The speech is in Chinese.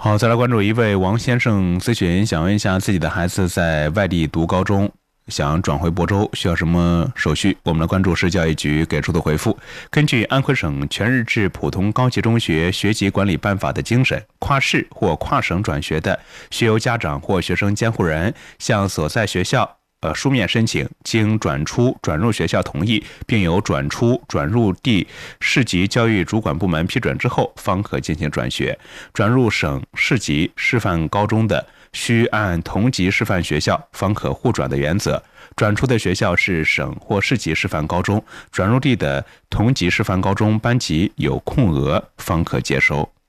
好，再来关注一位王先生咨询，想问一下自己的孩子在外地读高中，想转回亳州，需要什么手续？我们来关注市教育局给出的回复。根据安徽省全日制普通高级中学学籍管理办法的精神，跨市或跨省转学的，需由家长或学生监护人向所在学校书面申请，经转出转入学校同意，并由转出转入地市级教育主管部门批准之后，方可进行转学。转入省市级师范高中的，需按同级师范学校方可互转的原则，转出的学校是省或市级师范高中，转入地的同级师范高中班级有空额方可接收。